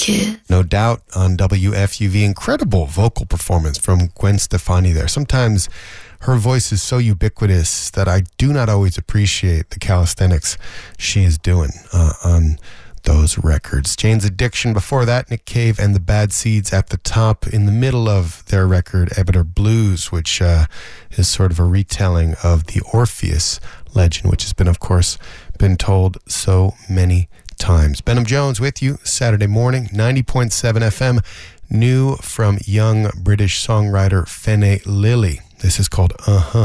Kiss. No doubt on WFUV. Incredible vocal performance from Gwen Stefani there. Sometimes her voice is so ubiquitous that I do not always appreciate the calisthenics she is doing on those records. Jane's Addiction before that, Nick Cave and the Bad Seeds at the top. In the middle of their record, Ebiter Blues, which is sort of a retelling of the Orpheus legend, which has been, of course, been told so many times. Benham Jones with you Saturday morning, 90.7 FM. New from young British songwriter Fene Lily. This is called Uh-Huh.